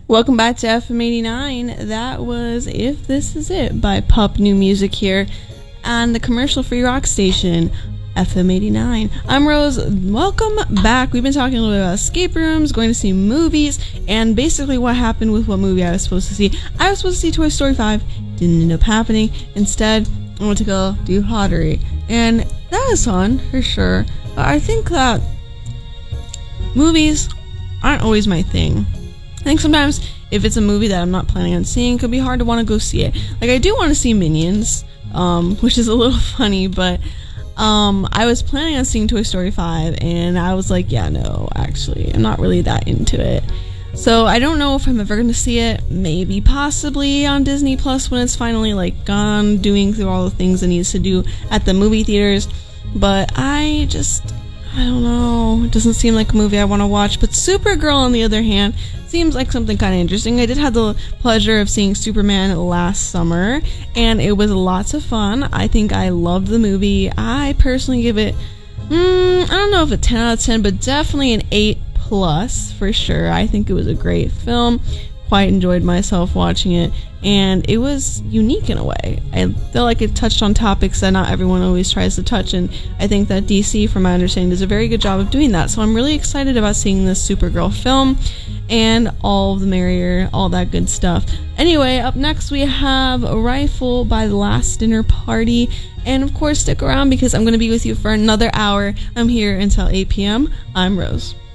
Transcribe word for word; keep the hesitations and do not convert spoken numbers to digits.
Welcome back to F M eighty-nine. That was If This Is It by Pup New Music here on the commercial-free rock station, F M eighty-nine. I'm Rose. Welcome back. We've been talking a little bit about escape rooms, going to see movies, and basically what happened with what movie I was supposed to see. I was supposed to see Toy Story five. Didn't end up happening. Instead, I went to go do pottery. And that was fun, for sure. But I think that movies aren't always my thing. I think sometimes if it's a movie that I'm not planning on seeing, it could be hard to want to go see it. Like, I do want to see Minions, um, which is a little funny, but um, I was planning on seeing Toy Story five, and I was like, yeah, no, actually, I'm not really that into it. So I don't know if I'm ever going to see it. Maybe, possibly on Disney Plus when it's finally, like, gone doing through all the things it needs to do at the movie theaters. But I just, I don't know. It doesn't seem like a movie I want to watch. But Supergirl, on the other hand, seems like something kind of interesting. I did have the pleasure of seeing Superman last summer, and it was lots of fun. I think I loved the movie. I personally give it, mm, I don't know if a ten out of ten, but definitely an eight plus for sure. I think it was a great film. Quite enjoyed myself watching it, and it was unique in a way. I feel like it touched on topics that not everyone always tries to touch, and I think that D C, from my understanding, does a very good job of doing that. So I'm really excited about seeing this Supergirl film, and all the merrier, all that good stuff. Anyway, up next we have a Rifle by The Last Dinner Party, and of course stick around because I'm going to be with you for another hour. I'm here until eight p.m. I'm Rose.